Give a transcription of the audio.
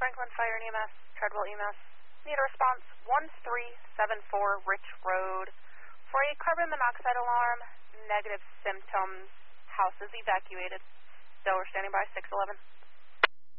Franklin Fire and EMS, Treadwell EMS. Need a response 1374 Rich Road for a carbon monoxide alarm, negative symptoms. House is evacuated. Still, we're standing by 611.